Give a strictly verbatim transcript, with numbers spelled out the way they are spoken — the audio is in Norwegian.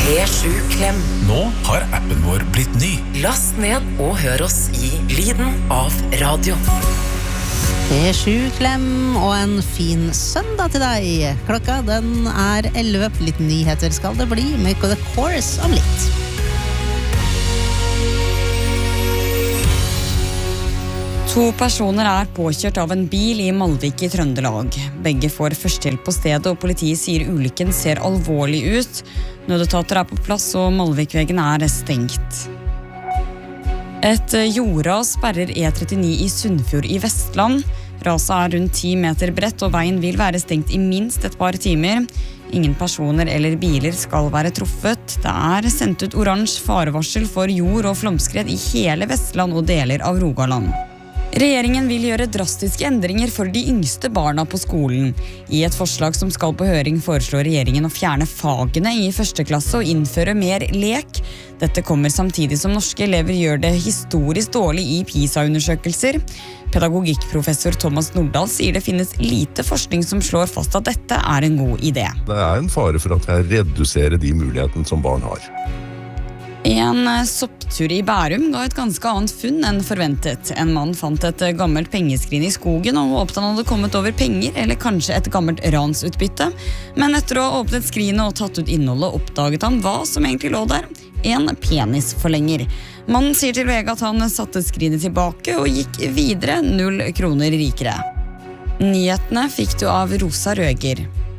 P sju Klem. Nå har appen vår blitt ny. Last ned og hør oss i lyden av radio. P sju Klem og en fin søndag til deg. Klokka den er elleve. Litt nyheter skal det bli med The Chorus om litt. To personer er påkjørt av en bil i Malvik i Trøndelag. Begge får førstehjelp på stedet, og politiet sier ulykken ser alvorlig ut. Nødetater er på plass, og Malvikvegen er stengt. Et jordras sperrer E trettini i Sunnfjord i Vestland. Raset er rundt ti meter bredt, og veien vil være stengt i minst et par timer. Ingen personer eller biler skal være truffet. Det er sendt ut oransje farevarsel for jord- og flomskred i hele Vestland og deler av Rogaland. Regjeringen vil gjøre drastiske endringer for de yngste barna på skolen. I et forslag som skal på høring foreslår regjeringen å fjerne fagene i første klasse og innføre mer lek. Dette kommer samtidig som norske elever gjør det historisk dårlig i PISA-undersøkelser. Pedagogikkprofessor Thomas Nordahl sier det finnes lite forskning som slår fast at dette er en god idé. Det er en fare for at jeg reduserer de mulighetene som barn har. En sopptur i Bærum ga et ganske annet funn enn forventet. En mann fant et gammelt pengeskrin i skogen og håpte han hadde kommet over penger eller kanskje et gammelt ransutbytte. Men etter å ha åpnet skrinet og tatt ut innholdet oppdaget han hva som egentlig lå der. En penisforlenger. Mannen sier til V G at han satte skrinet tilbake og gikk videre null kroner rikere. Nyhetene fikk du av Rosa Røger.